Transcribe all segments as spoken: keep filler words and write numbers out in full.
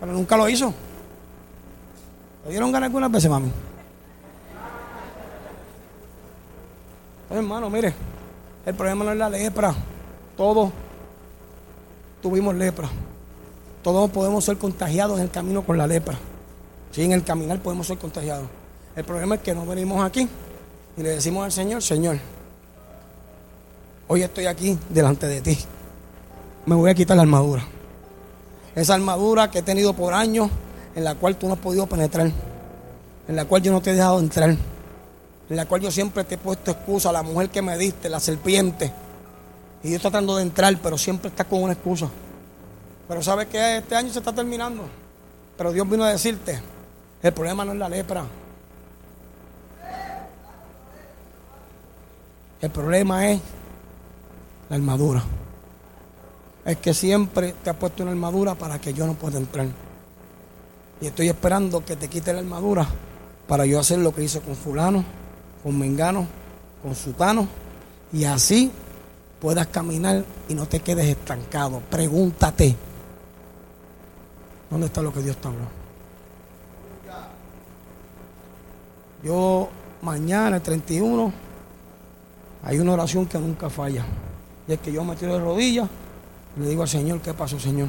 pero nunca lo hizo. ¿Le dieron ganas algunas veces, mami? Pues, hermano, mire, el problema no es la lepra. Todos tuvimos lepra. Todos podemos ser contagiados en el camino con la lepra. Sí, en el caminar podemos ser contagiados. El problema es que no venimos aquí y le decimos al Señor: Señor, hoy estoy aquí delante de ti. Me voy a quitar la armadura. Esa armadura que he tenido por años, en la cual tú no has podido penetrar, en la cual yo no te he dejado entrar, en la cual yo siempre te he puesto excusa, la mujer que me diste, la serpiente, y yo tratando de entrar, pero siempre estás con una excusa. Pero sabes que este año se está terminando, pero Dios vino a decirte: el problema no es la lepra, el problema es la armadura. Es que siempre te ha puesto una armadura para que yo no pueda entrar. Y estoy esperando que te quite la armadura para yo hacer lo que hice con fulano, con mengano, con sutano, y así puedas caminar y no te quedes estancado. Pregúntate: ¿dónde está lo que Dios te habló? Yo mañana, el treinta y uno, hay una oración que nunca falla. Y es que yo me tiro de rodillas y le digo al Señor: ¿qué pasó, Señor?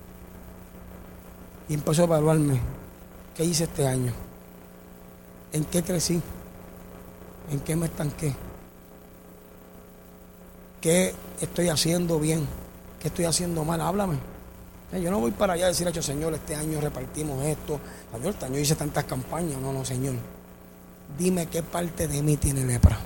Y empiezo a evaluarme. ¿Qué hice este año? ¿En qué crecí? ¿En qué me estanqué? ¿Qué estoy haciendo bien? ¿Qué estoy haciendo mal? Háblame. Yo no voy para allá a decir: hecho, Señor, este año repartimos esto. Señor, este año hice tantas campañas. No, no, Señor. Dime qué parte de mí tiene lepra.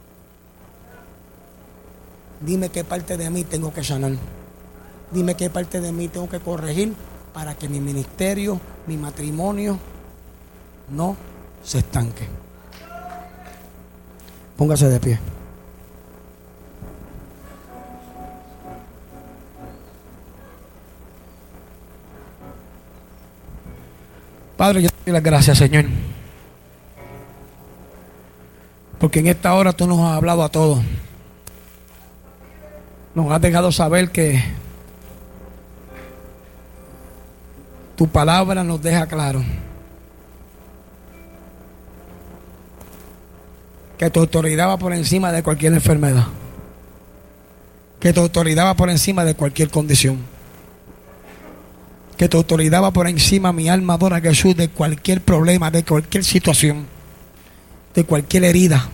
Dime qué parte de mí tengo que sanar. Dime qué parte de mí tengo que corregir para que mi ministerio, mi matrimonio no se estanque. Póngase de pie. Padre, yo te doy las gracias, Señor, porque en esta hora tú nos has hablado a todos. Nos has dejado saber que tu palabra nos deja claro que tu autoridad va por encima de cualquier enfermedad, que tu autoridad va por encima de cualquier condición, que tu autoridad va por encima, mi alma adora a Jesús, de cualquier problema, de cualquier situación, de cualquier herida.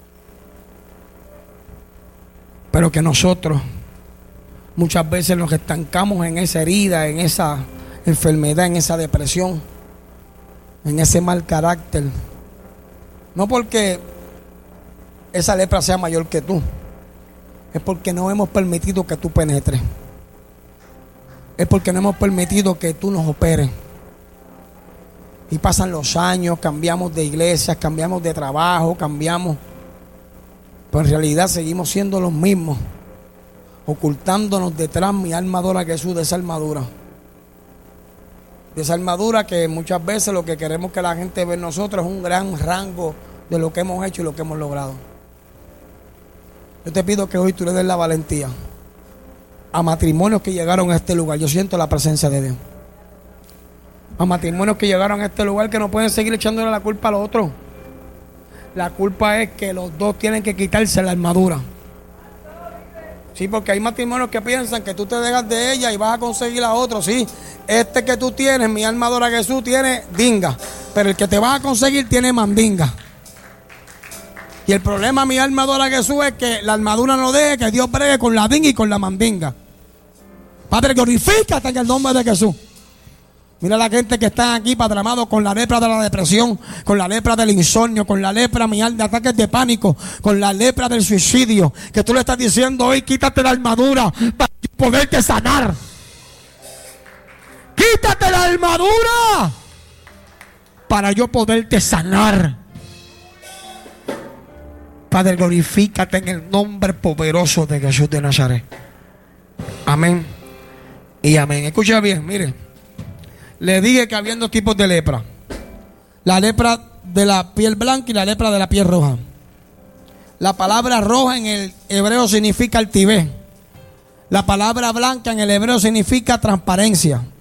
Pero que nosotros muchas veces nos estancamos en esa herida, en esa enfermedad, en esa depresión, en ese mal carácter. No porque esa lepra sea mayor que tú, es porque no hemos permitido que tú penetres. Es porque no hemos permitido que tú nos operes. Y pasan los años, cambiamos de iglesia, cambiamos de trabajo, cambiamos. Pero en realidad seguimos siendo los mismos, ocultándonos detrás, mi alma adora a Jesús, de esa armadura. De esa armadura que muchas veces lo que queremos que la gente vea en nosotros es un gran rango de lo que hemos hecho y lo que hemos logrado. Yo te pido que hoy tú le des la valentía a matrimonios que llegaron a este lugar. Yo siento la presencia de Dios. A matrimonios que llegaron a este lugar que no pueden seguir echándole la culpa al otro. La culpa es que los dos tienen que quitarse la armadura. Sí, porque hay matrimonios que piensan que tú te dejas de ella y vas a conseguir a otro. Sí, este que tú tienes, mi alma adora a Jesús, tiene dinga, pero el que te vas a conseguir tiene mandinga. Y el problema, mi alma adora a Jesús, es que la armadura no deje que Dios bregue con la dinga y con la mandinga. Padre, glorifícate en el nombre de Jesús. Mira la gente que está aquí padramado con la lepra de la depresión, con la lepra del insomnio, con la lepra, mi alma, de ataques de pánico, con la lepra del suicidio. Que tú le estás diciendo hoy: quítate la armadura para poderte sanar. Quítate la armadura para yo poderte sanar. Padre, glorifícate en el nombre poderoso de Jesús de Nazaret. Amén y amén. Escucha bien, mire. Le dije que había dos tipos de lepra: la lepra de la piel blanca y la lepra de la piel roja. La palabra roja en el hebreo significa altivez. La palabra blanca en el hebreo significa transparencia.